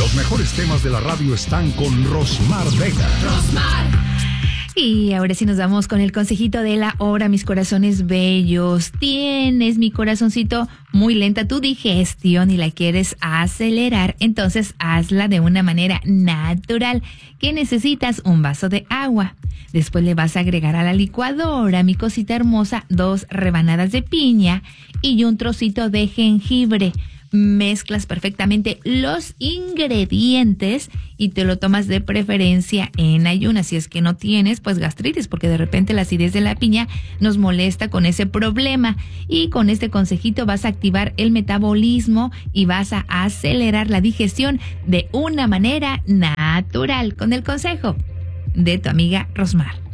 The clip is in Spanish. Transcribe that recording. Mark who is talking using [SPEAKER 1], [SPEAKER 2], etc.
[SPEAKER 1] Los mejores temas de la radio están con Rosmar Vega.
[SPEAKER 2] Y ahora sí nos vamos con el consejito de la hora, mis corazones bellos. Tienes, mi corazoncito, muy lenta tu digestión y la quieres acelerar, entonces hazla de una manera natural. ¿Qué necesitas? Un vaso de agua. Después le vas a agregar a la licuadora, mi cosita hermosa, 2 rebanadas de piña y un trocito de jengibre. Mezclas perfectamente los ingredientes y te lo tomas de preferencia en ayunas. Si es que no tienes, pues gastritis, porque de repente la acidez de la piña nos molesta con ese problema. Y con este consejito vas a activar el metabolismo y vas a acelerar la digestión de una manera natural, con el consejo de tu amiga Rosmar.